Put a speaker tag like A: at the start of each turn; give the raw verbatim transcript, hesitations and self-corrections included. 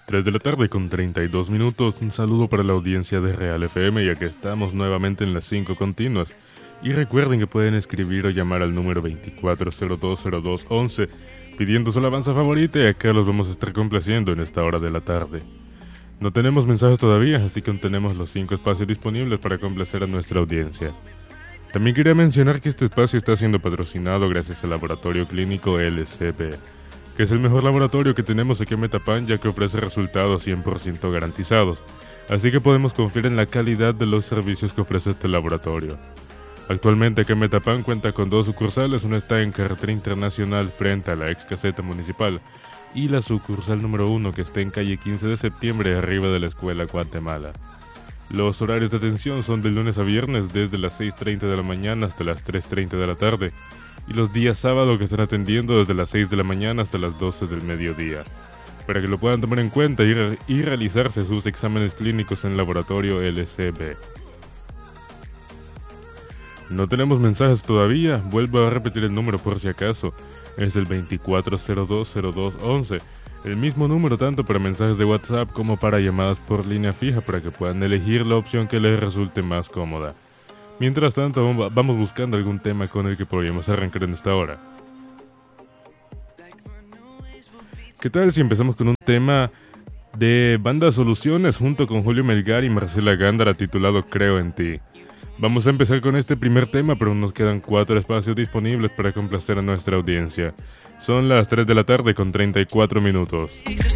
A: tres de la tarde con treinta y dos minutos. Un saludo para la audiencia de Real F M, ya que estamos nuevamente en las cinco continuas. Y recuerden que pueden escribir o llamar al número veinticuatro cero dos cero dos once pidiendo su alabanza favorita, y acá los vamos a estar complaciendo en esta hora de la tarde. No tenemos mensajes todavía, así que aún tenemos los cinco espacios disponibles para complacer a nuestra audiencia. También quería mencionar que este espacio está siendo patrocinado gracias al Laboratorio Clínico L C B, que es el mejor laboratorio que tenemos aquí en Metapán, ya que ofrece resultados cien por ciento garantizados, así que podemos confiar en la calidad de los servicios que ofrece este laboratorio. Actualmente aquí en Metapán cuenta con dos sucursales, una está en Carretera Internacional frente a la ex caseta municipal, y la sucursal número uno que está en calle quince de septiembre arriba de la escuela Guatemala. Los horarios de atención son de lunes a viernes desde las seis treinta de la mañana hasta las tres treinta de la tarde, y los días sábado que están atendiendo desde las seis de la mañana hasta las doce del mediodía, para que lo puedan tomar en cuenta y, re- y realizarse sus exámenes clínicos en Laboratorio L C B. No tenemos mensajes todavía, vuelvo a repetir el número por si acaso, es el veinticuatro cero dos cero dos once, el mismo número tanto para mensajes de WhatsApp como para llamadas por línea fija, para que puedan elegir la opción que les resulte más cómoda. Mientras tanto, vamos buscando algún tema con el que podríamos arrancar en esta hora. ¿Qué tal si empezamos con un tema de Banda Soluciones junto con Julio Melgar y Marcela Gándara titulado Creo en ti? Vamos a empezar con este primer tema, pero nos quedan cuatro espacios disponibles para complacer a nuestra audiencia. Son las tres de la tarde con treinta y cuatro minutos.